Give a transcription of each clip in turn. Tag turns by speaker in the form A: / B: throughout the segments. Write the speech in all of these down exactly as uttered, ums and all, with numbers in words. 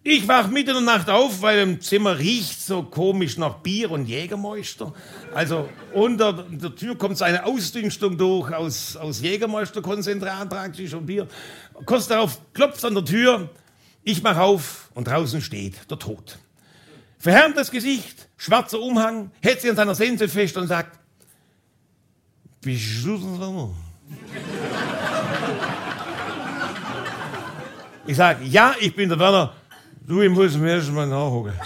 A: Ich wach mitten in der Nacht auf, weil im Zimmer riecht so komisch nach Bier und Jägermeister. Also unter der Tür kommt so eine Ausdünstung durch aus, aus Jägermeisterkonzentrat praktisch und Bier. Kurz darauf klopft an der Tür, ich mach auf und draußen steht der Tod. Verhärmtes Gesicht, schwarzer Umhang, hält sich an seiner Sense fest und sagt, bist du da? Ich sag, ja, ich bin der Werner. Du, ich muss mir erst mal nachhocken.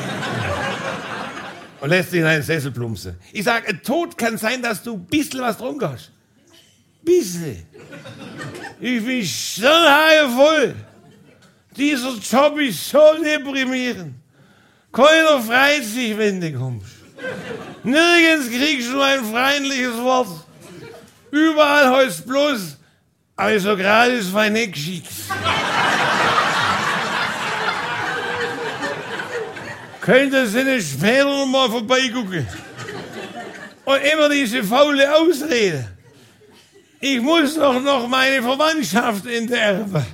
A: Und lässt sich in einen Sessel plumpsen. Ich sag, ein Tod kann sein, dass du ein bisschen was getrunken hast. Bisschen. Ich bin schon voll. Dieser Job ist so deprimierend. Keiner freut sich, wenn du kommst. Nirgends kriegst du ein freundliches Wort. Überall heißt bloß, also gerade ist mein nicht geschickt. Könnte Sie nicht später noch mal vorbeigucken? Und immer diese faule Ausrede. Ich muss doch noch meine Verwandtschaft enterben.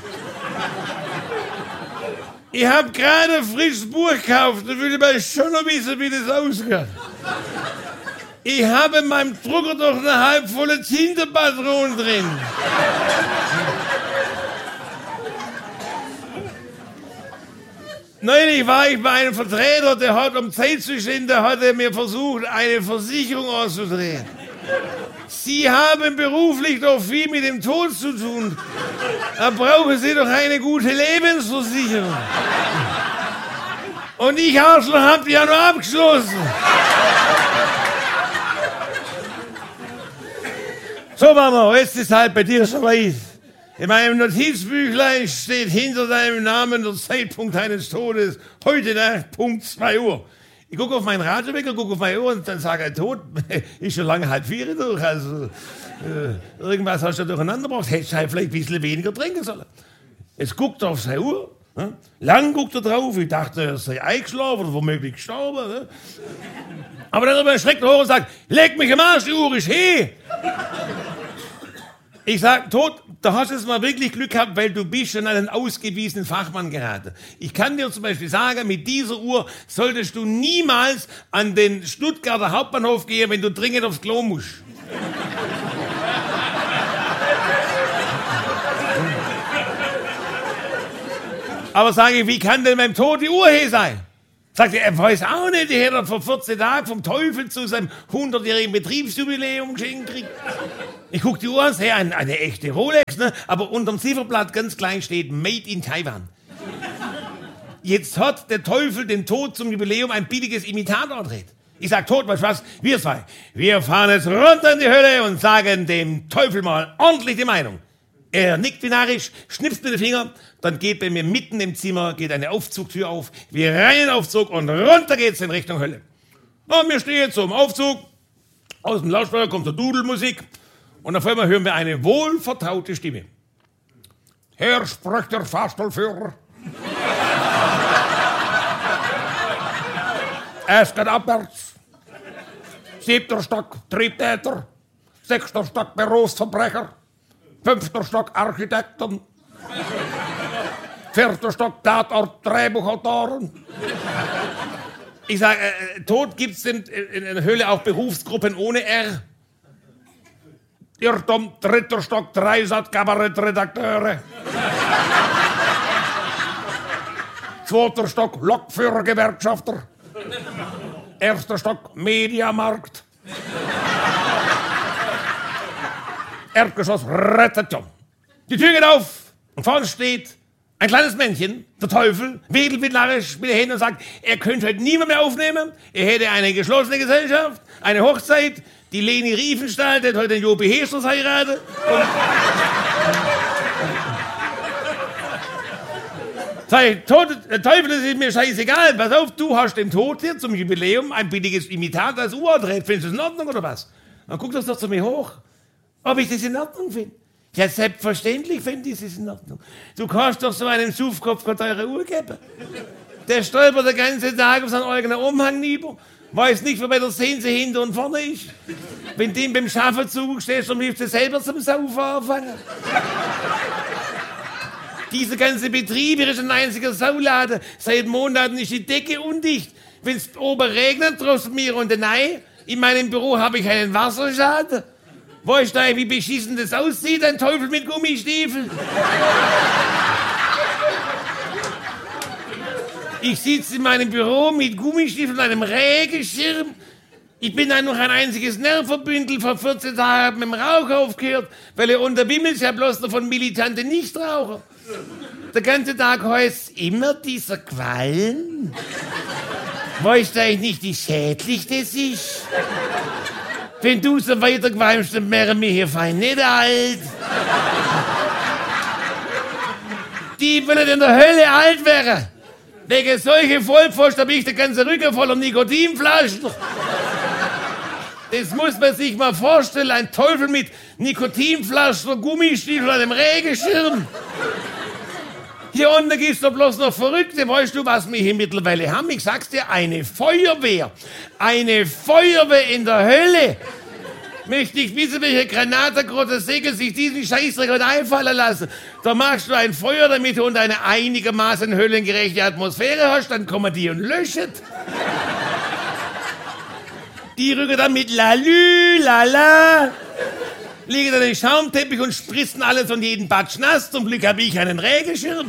A: Ich hab gerade ein frisches Buch gekauft und will mal schon noch wissen, wie das ausgeht. Ich habe in meinem Drucker doch eine halbvolle Tintenpatrone drin. Neulich war ich bei einem Vertreter, der hat, um Zeit zu schinden, der hat er mir versucht, eine Versicherung auszudrehen. Sie haben beruflich doch viel mit dem Tod zu tun. Da brauchen Sie doch eine gute Lebensversicherung. Und ich, Arschloch, hab die ja noch abgeschlossen. So, Mama, jetzt ist halt bei dir soweit. In meinem Notizbüchlein steht hinter deinem Namen der Zeitpunkt deines Todes. Heute Nacht, Punkt zwei Uhr. Ich gucke auf meinen Radiowecker, gucke auf meine Uhr und dann sage ich, tot, ist schon lange halb vier durch. Also, äh, irgendwas hast du durcheinander gebracht. Hättest du halt vielleicht ein bisschen weniger trinken sollen. Jetzt guckt er auf seine Uhr. Ne? Lang guckt er drauf. Ich dachte, er sei eingeschlafen oder womöglich gestorben. Ne? Aber dann erschreckt er hoch und sagt, leg mich am Arsch, die Uhr ist he. Ich sag, tot, da hast du es mal wirklich Glück gehabt, weil du bist schon an einen ausgewiesenen Fachmann geraten. Ich kann dir zum Beispiel sagen, mit dieser Uhr solltest du niemals an den Stuttgarter Hauptbahnhof gehen, wenn du dringend aufs Klo musst. Aber sage ich, wie kann denn beim Tod die Uhr he sein? Sagt er, er weiß auch nicht, die hätte er vor vierzehn Tagen vom Teufel zu seinem hundertjährigen Betriebsjubiläum geschenkt gekriegt. Ich guck die Uhr an, sehe eine, eine echte Rolex, ne? Aber unterm Zifferblatt ganz klein steht Made in Taiwan. Jetzt hat der Teufel den Tod zum Jubiläum ein billiges Imitat gedreht. Ich sag, Tod, weißt du was? Wir zwei, wir fahren jetzt runter in die Hölle und sagen dem Teufel mal ordentlich die Meinung. Er nickt wie narrisch, schnipst mit den Fingern, dann geht bei mir mitten im Zimmer, geht eine Aufzugtür auf, wir rein in den Aufzug und runter geht's in Richtung Hölle. Na, wir stehen jetzt so im Aufzug, aus dem Lautsprecher kommt der Dudelmusik und auf einmal hören wir eine wohlvertraute Stimme. Herr spricht der Fahrstuhlführer. Es geht abwärts. Siebter Stock Triebtäter, sechster Stock Berufsverbrecher. Fünfter Stock Architekten. Vierter Stock Tatort Drehbuchautoren. Ich sage, äh, Tod gibt's in, in, in der Höhle auch Berufsgruppen ohne R. Irrtum, dritter Stock Dreisat Kabarettredakteure. Zweiter Stock Lokführergewerkschafter. Erster Stock Mediamarkt. Erdgeschoss Rezeption. Die Tür geht auf und vorne steht ein kleines Männchen, der Teufel, wedelt mit narrisch mit den Händen und sagt, er könnte heute niemand mehr aufnehmen, er hätte eine geschlossene Gesellschaft, eine Hochzeit, die Leni Riefenstahl, der hat heute den Jopi Hesters heiratet. Sag ich, Tod, Teufel, das ist mir scheißegal, pass auf, du hast dem Tod hier zum Jubiläum ein billiges Imitat als Uhr gedreht, findest du das in Ordnung oder was? Dann guckt das doch zu mir hoch. Ob ich das in Ordnung finde? Ja, selbstverständlich finde ich das in Ordnung. Du kannst doch so einen Schufkopf keine teure Uhr geben. Der stolpert den ganzen Tag auf seinen eigenen Umhang nieder, weiß nicht, wo bei der Sense hinter und vorne ist. Wenn du ihm beim Schaffen zugestehst, dann hilft er selber zum Saufen anfangen. Dieser ganze Betrieb hier ist ein einziger Sauladen. Seit Monaten ist die Decke undicht. Wenn es oben regnet, draußen mir und nein, in meinem Büro habe ich einen Wasserschaden. Weißt du, wie beschissen das aussieht, ein Teufel mit Gummistiefeln? Ich sitze in meinem Büro mit Gummistiefeln und einem Regenschirm. Ich bin dann noch ein einziges Nervenbündel. Vor vierzehn Tagen mit dem Rauch aufgehört, weil er unter Wimmels ja bloß noch von militanten Nichtraucher. Der ganze Tag heißt immer dieser Qualm. Weißt du eigentlich nicht, wie schädlich das ist? Wenn du so weiter qualmst, dann wären wir hier fein nicht alt. Die wollen in der Hölle alt werden. Wegen solche Vollpfosten habe ich den ganzen Rücken voller Nikotinpflaster. Das muss man sich mal vorstellen, ein Teufel mit Nikotinpflaster, Gummistiefel und einem Regenschirm. Hier unten gibt's doch bloß noch Verrückte. Weißt du, was wir hier mittlerweile haben? Ich sag's dir, eine Feuerwehr. Eine Feuerwehr in der Hölle. Möchte ich wissen, welche Granatengrotte Säge sich diesen Scheißdreck einfallen lassen. Da machst du ein Feuer, damit du unter eine einigermaßen höllengerechte Atmosphäre hast, dann kommen die und löschen. Die rücken dann mit Lalü, Lala, liegen dann den Schaumteppich und spritzen alles und jeden Batsch nass. Zum Glück habe ich einen Regenschirm.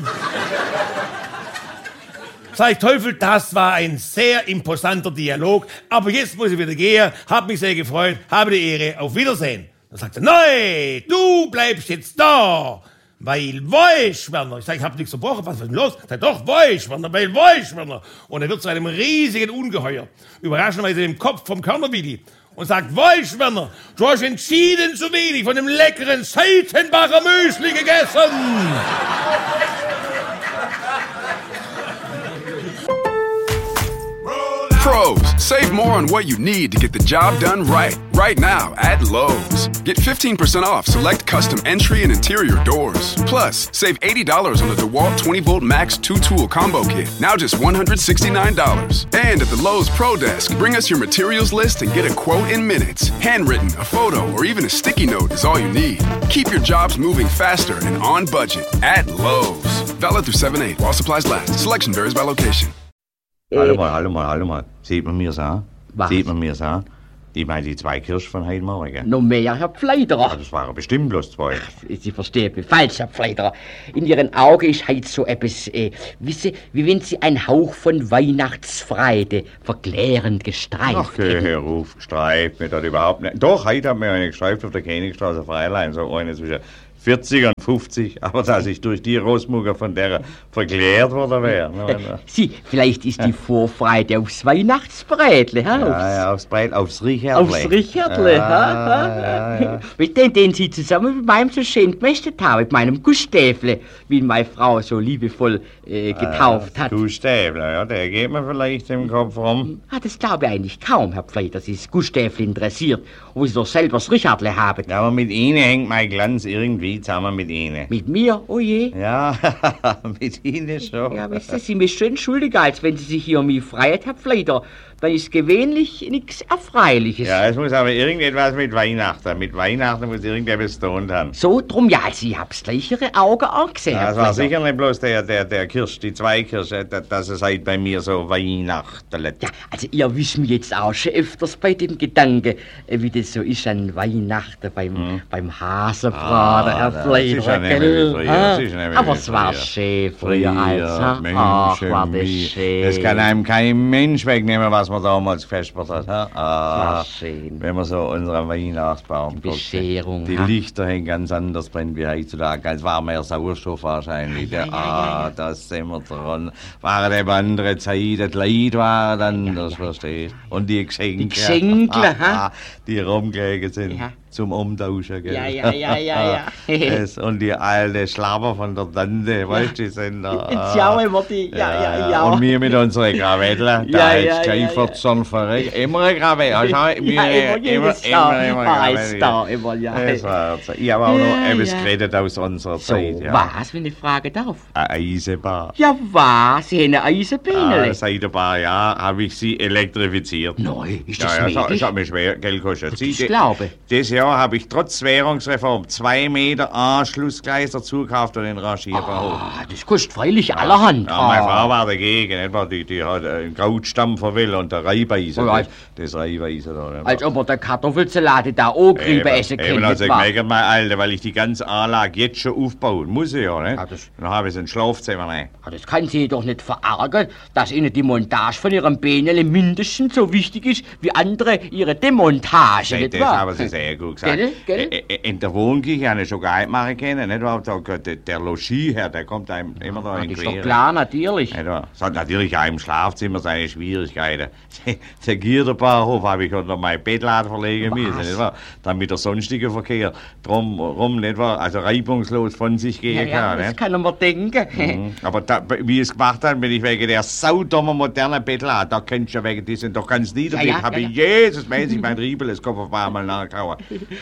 A: Sag ich, Teufel, das war ein sehr imposanter Dialog. Aber jetzt muss ich wieder gehen. Hab mich sehr gefreut. Habe die Ehre. Auf Wiedersehen. Dann sagt er, nein, du bleibst jetzt da. Weil weißt, Werner. Ich sag, ich hab nichts verbrochen. Was ist denn los? Sag, doch, weißt, Werner, weil weißt, Werner. Und er wird zu einem riesigen Ungeheuer. Überraschenderweise im Kopf vom Körnerwilli. Und sagt, weißt, Werner, du hast entschieden zu wenig von dem leckeren Seitenbacher Müsli gegessen.
B: Pros, save more on what you need to get the job done right. Right now at Lowe's. Get fifteen percent off select custom entry and interior doors. Plus, save eighty dollars on the DeWalt twenty volt Max two tool combo kit. Now just one hundred sixty-nine dollars. And at the Lowe's Pro Desk, bring us your materials list and get a quote in minutes. Handwritten, a photo, or even a sticky note is all you need. Keep your jobs moving faster and on budget at Lowe's. Valid through seven eight while supplies last. Selection varies by location.
C: Hallo mal, hallo mal, hallo mal. Sieht man mir's an?
D: Was?
C: Sieht man mir's an? Ich meine die zwei Kirschen von heute Morgen.
D: Noch mehr, Herr Pfleiderer.
C: Ja, das waren bestimmt bloß zwei.
D: Sie verstehen mich falsch, Herr Pfleiderer. In Ihren Augen ist heute so etwas, äh, wisse, wie wenn Sie einen Hauch von Weihnachtsfreude verklärend gestreift
C: Ach, geh
D: hätten.
C: her auf, gestreift mir das überhaupt nicht. Doch, heute hat mir eine gestreift auf der Königstraße Freilein, so eine zwischen vierzig und fünfzig, aber dass ich durch die Großmutter von der verklärt worden wäre.
D: Äh, Sie, vielleicht ist die Vorfreude aufs Weihnachtsbrätle, ha?
C: Ja,
D: Aufs,
C: ja, aufs Breit, aufs Richtertle.
D: aufs Richtertle,
C: ja,
D: ha?
C: ja, ja.
D: Mit dem, den Sie zusammen mit meinem so schön gemästet haben, mit meinem Gustäfle, wie ihn meine Frau so liebevoll äh, getauft hat.
C: Du Stäbler, ja, der geht mir vielleicht im Kopf rum.
D: Ah, das glaube ich eigentlich kaum, Herr Pfleider, dass Sie das Gustäfle interessiert, wo Sie doch selber das Richtertle haben.
C: Ja, aber mit Ihnen hängt mein Glanz irgendwie zusammen mit Ihnen.
D: Mit mir? Oh je.
C: Ja, mit Ihnen schon.
D: Ja, wissen Sie, Sie mich schon entschuldigen, als wenn Sie sich hier um mich freuen, Herr Pfleider. Dann ist gewöhnlich nichts Erfreuliches.
C: Ja, es muss aber irgendetwas mit Weihnachten. Mit Weihnachten muss irgendetwas zu tun haben.
D: So, drum, ja, Sie hab's gleich Ihre Augen angesehen,
C: Ja,
D: Herr
C: das war
D: Pfleider.
C: sicher nicht bloß der, der, der Kirsch, die zwei Kirsche, da- dass es halt bei mir so Weihnachten.
D: Ja, also ihr wisst mich jetzt auch schon öfters bei dem Gedanken, äh, wie das so ist an Weihnachten beim, beim Hasenbraten,
C: Ah,
D: Herr
C: das
D: Pfleider,
C: ist ja nicht mehr
D: gell?
C: wie früher,
D: Ha?
C: das ist ja nicht mehr
D: Aber
C: wie
D: es war
C: früher.
D: schön früher, als, ha?
C: Mensch,
D: Ach, war das
C: wie-
D: schön.
C: Das kann einem kein Mensch wegnehmen, was man damals gefespert hat. Ha? Ah,
D: war schön.
C: wenn man so unseren Weihnachtsbaum
D: Die
C: guckt.
D: Bescherung,
C: Die
D: ha?
C: Lichter hängen ganz anders brennen wie heutzutage. Es war mehr Sauerstoff wahrscheinlich.
D: Ja, ja, ja,
C: ah,
D: ja.
C: das sind wir dran. Waren eben andere Zeiten, die Leute waren anders, verstehst du? Und die Geschenke.
D: Die Geschenke, ha?
C: Die rumgelegen sind.
D: Ja.
C: Zum Umtauschen, gell?
D: Ja, ja, ja, ja, ja.
C: Das, und die alte Schlapper von der Tante, weißt du, die sind da.
D: Jetzt ja immer die, ja, ja, ja.
C: Und wir mit unseren Krawatten, da
D: Ja,
C: hättest
D: ja,
C: du gleich
D: ja,
C: vierzehn verrückt. Immer eine Krawatte. Also,
D: Ja,
C: wir,
D: immer jedes Jahr. Weiß da, immer, ja.
C: Das war, ich habe auch
D: Ja,
C: noch etwas
D: ja.
C: geredet aus unserer
D: So,
C: Zeit. Ja.
D: was, wenn ich fragen darf?
C: Eine Eisenbahn.
D: Ja, was? Sie haben eine
C: Ah,
D: Eisenbahn?
C: seit ein paar Jahren habe ich sie elektrifiziert.
D: Nein, ist
C: Ja,
D: das
C: ja, das,
D: möglich?
C: das hat mir schwer Geld gekostet.
D: Das
C: Sie, die-
D: glaube
C: Das Jahr habe ich trotz Währungsreform zwei Meter Anschlussgleis dazu gekauft und den Rangierbahnhof.
D: Ah, das kostet freilich allerhand.
C: Ja, meine
D: Ah.
C: Frau war dagegen, nicht wahr? Die, die hat einen Krautstampfer will und der Reibeiser,
D: Ja.
C: das, das Reibeiser da. Nicht wahr?
D: Als ob man der Kartoffelsalate da auch drüber essen
C: Eben,
D: kann,
C: also
D: nicht
C: ich
D: wahr?
C: merke mal, Alter, weil ich die ganze Anlage jetzt schon aufbauen muss, ich ja, nicht?
D: Ja, das-
C: Dann habe ich so ein Schlafzimmer rein.
D: Ah, das kann Sie doch nicht verärgern, dass Ihnen die Montage von Ihrem Bähnele mindestens so wichtig ist wie andere Ihre Demontage,
C: Das,
D: nicht
C: das
D: wahr?
C: haben Sie sehr gut gesagt.
D: Gell, gell?
C: Ä- ä- In der Wohnküche habe ich schon gar nicht machen können, nicht wahr? Da- Der, der Logieherr, der kommt einem immer da
D: Ah,
C: in
D: das ist
C: Quere.
D: doch klar, natürlich.
C: Nicht wahr? Es hat natürlich auch im Schlafzimmer seine Schwierigkeiten. Der Gierderbahnhof habe ich unter mein Bettladen verlegen müssen, nicht wahr? Damit der sonstige Verkehr drum rum, nicht wahr? Also reibungslos von sich
D: Ja,
C: gehen
D: ja,
C: kann,
D: das
C: nicht?
D: kann man denken.
C: Mhm. Aber da, wie ich es gemacht habe, bin ich wegen der saudummer modernen Bettladen, da könntest du ja wegen die sind doch ganz niederlich,
D: Ja, ja,
C: habe
D: ja,
C: ich Jesusmäßig mein Riebel, Kopf auf einmal nachgehauen.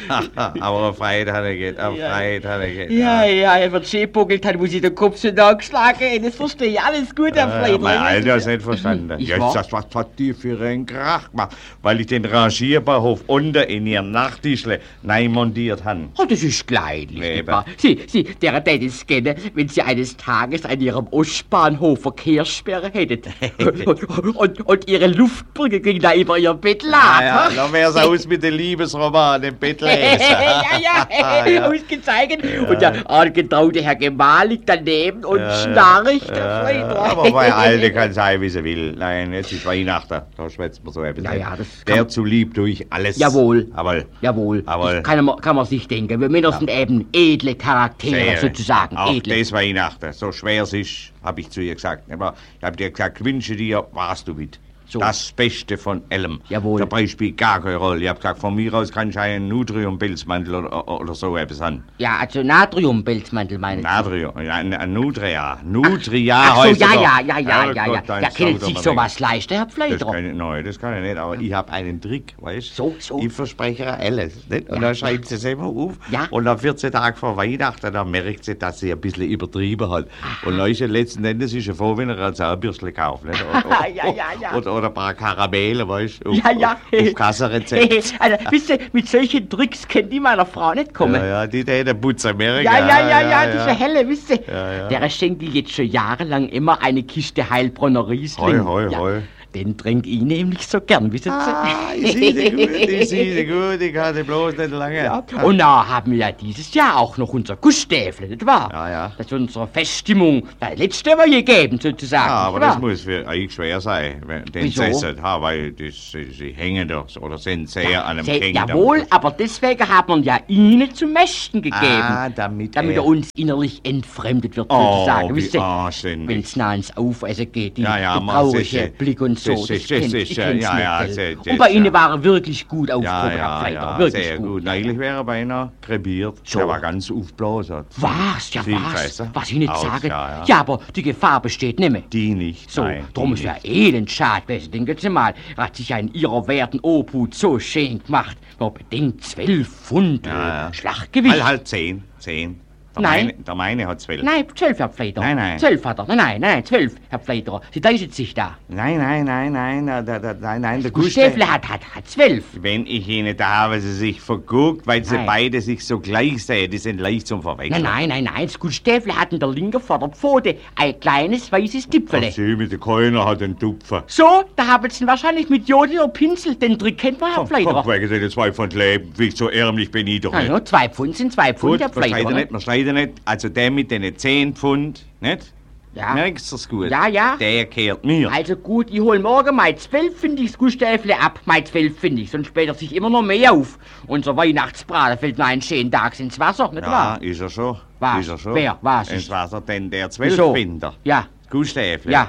C: Aber eine Freude hat er geht, eine Freude hat er geht.
D: Ja, ja, er wird schön buckelt, hat, muss ich den Kopf so nachgeschlagen. Das verstehe ich alles gut, Herr
C: Ja,
D: Friedrich.
C: mein Alter hat es nicht verstanden.
D: Ich
C: Jetzt,
D: war-
C: das, was hat die für einen Krach gemacht? Weil ich den Rangierbahnhof unten in ihrem Nachttischle neu montiert habe.
D: Oh, das ist kleidlich, nicht
C: Eben.
D: wahr? Sie, Sie, der hätte es gerne, wenn Sie eines Tages an Ihrem Ostbahnhof Verkehrssperre hättet. und, und, und Ihre Luftbrücke ging da über Ihr Bett
C: Ah,
D: lag.
C: ja, dann wär's aus mit dem Liebesroman, dem Bettleser.
D: ja, ja, ausgezeichnet. Und der angetraute Herr Gemahl liegt daneben und schnarcht. Herr Friedrich.
C: Aber mein Alter kann sein, wie sie will. Nein, jetzt ist Weihnachten, da schwätzt man so etwas.
D: Ja,
C: nicht.
D: ja, das kann-
C: Der zu lieb durch alles.
D: Jawohl.
C: Jawohl.
D: Jawohl,
C: Jawohl.
D: das kann man, kann man sich denken. Wir Männer sind eben edle Charaktere,
C: Sehr.
D: sozusagen.
C: Auch
D: edle.
C: das Weihnachten, so schwer es ist, habe ich zu ihr gesagt. Aber ich habe dir gesagt, wünsche dir, warst du mit.
D: So.
C: Das Beste von allem.
D: Jawohl.
C: Dabei spielt gar keine Rolle. Ich habe gesagt, von mir aus kann ich einen Nutriumpilzmantel oder, oder so etwas haben.
D: Ja, also Natriumpelzmantel meine ich.
C: Natrium, ja, ein, ein Nutria. Nutria
D: Ach so,
C: heißt
D: ja,
C: er doch.
D: ja, ja, ja, ja, ja.
C: Gott, ein
D: Ja, können
C: Sauter,
D: sich
C: Mann.
D: sowas leisten, Herr
C: Das
D: Pfleiderer?
C: kann ich, nein, das kann ich nicht, aber ich habe einen Trick, weißt
D: So, so.
C: Ich verspreche ihr alles, nicht? Und
D: Ja,
C: dann schreibt sie es immer auf.
D: Ja.
C: Und nach vierzehn Tagen vor Weihnachten, dann merkt sie, dass sie ein bisschen übertrieben hat. Und dann ist sie letzten Endes ist sie froh, wenn er ein Zahnbürstchen kauft, nicht? Oder,
D: Ja, ja, ja.
C: Oder, oder ein paar Karamelle, weißt du? Auf,
D: Ja, ja.
C: Auf, auf Kassenrezept.
D: Also, wisst ihr, mit solchen Tricks kennt die meiner Frau nicht kommen.
C: Ja, ja, die der Putzer merken.
D: Ja, ja, ja, ja, diese Helle, wisst ihr.
C: Ja, ja.
D: Der schenkt die jetzt schon jahrelang immer eine Kiste Heilbronner Riesling.
C: Hoi, hoi,
D: ja,
C: hoi.
D: Den trinkt ich nämlich so gern, wisst ihr.
C: Ah, ich sehe sie gut, ich sehe sie gut, ich kann sie bloß nicht lange.
D: Ja. Und da haben wir ja dieses Jahr auch noch unser Gussstäfle, nicht wahr?
C: Ja, ja.
D: Das ist unsere Feststimmung, das letzte wir je geben, sozusagen.
C: Ja, aber
D: nicht
C: das
D: wahr?
C: muss für euch schwer sein, wenn den
D: Wieso?
C: zu essen. Ja, weil das, sie, sie hängen doch oder sind sehr an einem
D: Se-
C: King.
D: Jawohl, aber deswegen hat man ja Ihnen zum Mästen gegeben.
C: Ah, damit
D: damit
C: er-
D: er uns innerlich entfremdet wird,
C: Oh,
D: sozusagen.
C: wie
D: Wisst ihr,
C: anständig.
D: wenn es nah ins Aufessen geht, die
C: Ja, ja,
D: der
C: man,
D: traurige
C: das ist-
D: Blick und so.
C: das ist- das
D: kennt-
C: ist-
D: ich kenn's
C: ja, ja,
D: nicht, gell?
C: das-
D: Und bei
C: das-
D: Ihnen war er wirklich gut
C: Ja,
D: aufgehoben, Herr
C: ja,
D: Pfleider,
C: ja,
D: wirklich
C: sehr gut.
D: gut.
C: Neulich wäre er beinahe krepiert.
D: So.
C: Der war ganz aufgeblasen.
D: Was? Ja,
C: Viel
D: was?
C: Scheiße.
D: Was ich nicht
C: Aus,
D: sage.
C: ja, ja.
D: aber die Gefahr besteht nicht mehr.
C: Die nicht.
D: So,
C: nein,
D: drum
C: die
D: ist ja
C: nicht.
D: elend schade gewesen. Denken Sie mal, er hat sich ja in Ihrer werten Obhut so schön gemacht. Nur bedingt zwölf Pfund
C: Ja,
D: äh,
C: ja.
D: Schlaggewicht.
C: Halt, halt zehn, zehn. Der
D: Nein.
C: Meine, der meine hat zwölf.
D: Nein, zwölf, Herr Pfleider.
C: Nein, nein.
D: Zwölf hat er. Nein, nein, nein, zwölf, Herr Pfleider. Sie täuschen sich da.
C: Nein, nein, nein, nein, nein, nein, nein, nein, nein, der
D: Gustäfle hat, hat, hat zwölf.
C: Wenn ich Ihnen da habe, sie sich verguckt, weil sie
D: Nein.
C: beide sich so gleich sehen, die sind leicht zum Verwechseln.
D: Nein, nein, nein, nein. Das Gustäfle hat in der linken Vorderpfote ein kleines weißes
C: Ach,
D: Tipfele.
C: Sie mit der Keiner hat einen Tupfer.
D: So, da haben Sie wahrscheinlich mit Jodel oder Pinsel. Den Trick kennt man, Herr
C: Komm,
D: Pfleider.
C: komm, wegen den zwei Pfund Leben, wie so ärmlich bin ich doch
D: Na
C: nicht.
D: ja, zwei Pfund sind zwei Pfund,
C: Gut,
D: Herr
C: man schneidet
D: Pfleider.
C: nicht, man schneidet nicht. Also der mit den zehn Pfund, nicht?
D: Ja.
C: Merkst du's gut?
D: Ja, ja.
C: Der kehrt mir.
D: Also gut, ich hol morgen mein zwölf finde ich's Gustäfle ab. Mein zwölf finde ich, sonst später sich immer noch mehr auf. Unser Weihnachtsbraten fällt nur einen schönen Tag ins Wasser, nicht
C: Ja,
D: wahr?
C: ist er schon.
D: Was?
C: Ist er schon.
D: Wer? Was
C: Ins
D: ist?
C: Wasser, denn der
D: Wieso?
C: Zwölffinder.
D: Ja,
C: Gustäfle.
D: ja.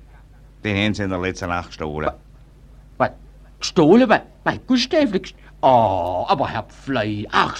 C: Den haben sie in der letzten Nacht gestohlen.
D: Was? Gestohlen? Was? Mein Gustäfle gest- Oh, aber Herr Pflei, ach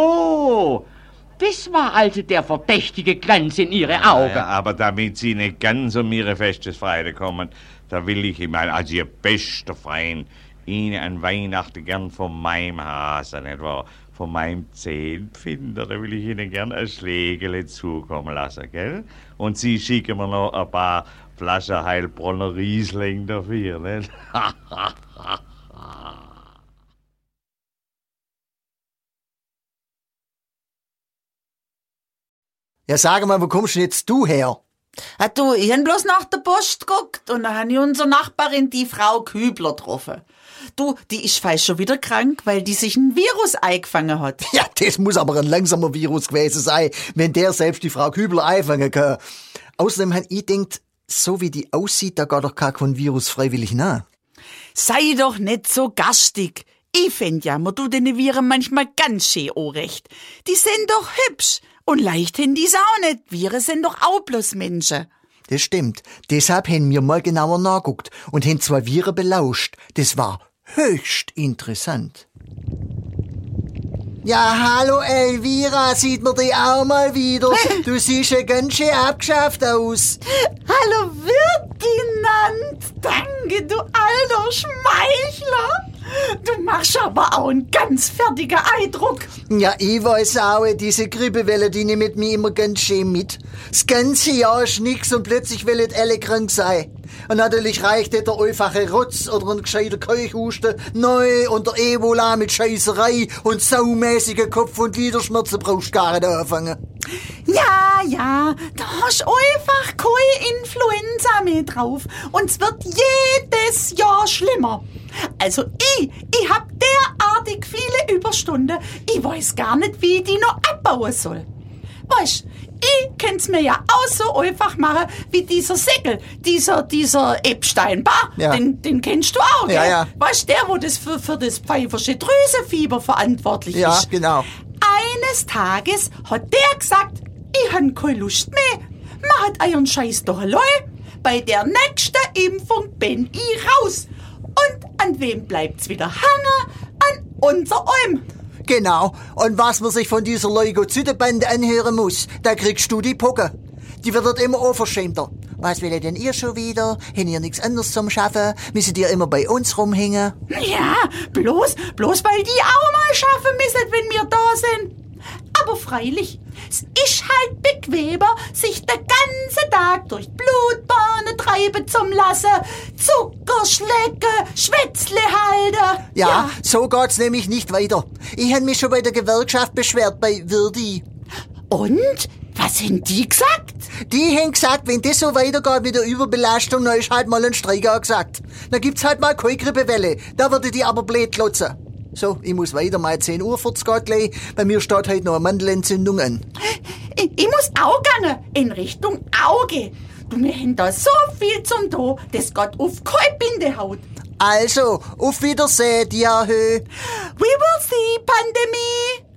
D: so. Das war also der verdächtige Glanz in Ihre Augen.
C: Ja, aber damit Sie nicht ganz um Ihre festes Freude kommen, da will ich, ich meine, als Ihr bester Freund, Ihnen an Weihnachten gern von meinem Hase, nicht wahr? Von meinem Zehnpfinder, da will ich Ihnen gern ein Schlägele zukommen lassen, gell? Und Sie schicken mir noch ein paar Flaschen Heilbronner Riesling dafür, nicht?
E: Ja, sag mal, wo kommst denn jetzt du her?
F: Ah, du, ich hab bloß nach der Post geguckt und dann habe ich unsere Nachbarin, die Frau Kübler, getroffen. Du, die ist fast schon wieder krank, weil die sich ein Virus eingefangen hat.
E: Ja, das muss aber ein langsamer Virus gewesen sein, wenn der selbst die Frau Kübler einfangen kann. Außerdem habe ich gedacht, so wie die aussieht, da geht doch gar kein Virus freiwillig nach.
F: Sei doch nicht so gastig. Ich fänd ja, man tut den Viren manchmal ganz schön recht. Die sind doch hübsch. Und leicht hin die auch nicht. Viren sind doch auch bloß Menschen.
E: Das stimmt. Deshalb haben wir mal genauer nachgeguckt und haben zwei Viren belauscht. Das war höchst interessant. Ja, hallo Elvira, sieht man dich auch mal wieder? Du siehst ja ganz schön abgeschafft aus.
F: Hallo Ferdinand, danke du alter Schmeichler. Du machst aber auch einen ganz fertigen Eindruck.
E: Ja, ich weiß auch, diese Grippewelle, die nimmt mich immer ganz schön mit. Das ganze Jahr ist nix und plötzlich wollen alle krank sein. Und natürlich reicht nicht der einfache Rotz oder ein gescheiter Keuchhusten. Neu und der Ebola mit Scheißerei und saumäßigen Kopf- und Gliederschmerzen brauchst gar nicht anfangen.
F: Ja, ja, da hast einfach keine Influenza mehr drauf. Und es wird jedes Jahr schlimmer. Also ich, ich hab derartig viele Überstunden, ich weiß gar nicht, wie ich die noch abbauen soll. Weißt, ich kann's mir ja auch so einfach machen, wie dieser Säckel, dieser, dieser Epstein-Barr,
E: Ja.
F: den, den kennst du auch, gell?
E: Ja, ja.
F: Weißt, der, wo das für, für das pfeifersche Drüsenfieber verantwortlich
E: Ja,
F: ist.
E: genau.
F: Eines Tages hat der gesagt, ich han keine Lust mehr. Macht euren Scheiß doch allein. Bei der nächsten Impfung bin ich raus. Und an wem bleibt's wieder hangen? An unser Alm.
E: Genau. Und was man sich von dieser Leukozytenbande anhören muss, da kriegst du die Pucke. Die wird dort immer unverschämter. Was will denn ihr schon wieder? Habt ihr nichts anderes zum Schaffen? Müsstet ihr immer bei uns rumhängen?
F: Ja, bloß, bloß weil die auch mal schaffen müssen, wenn wir da sind. Aber freilich, es ist halt bequemer, sich den ganzen Tag durch die Blutbahnen treiben zu lassen, Zucker schlecken, Schwätzle halten.
E: Ja, so geht's nämlich nicht weiter. Ich hab mich schon bei der Gewerkschaft beschwert, bei Verdi.
F: Und? Was haben die gesagt?
E: Die haben gesagt, wenn das so weitergeht mit der Überbelastung, dann ist halt mal ein Streik angesagt. Dann gibt's halt mal keine Grippewelle. Da würde die aber blöd klotzen. So, ich muss weiter, mal zehn Uhr vierzig geht gleich. Bei mir steht heute noch eine Mandelentzündung an.
F: Ich, ich muss auch gehen, in Richtung Auge. Du, wir haben da so viel zum tun, das geht auf keine Bindehaut.
E: Also, auf Wiedersehen, Diahö.
F: We will see, Pandemie.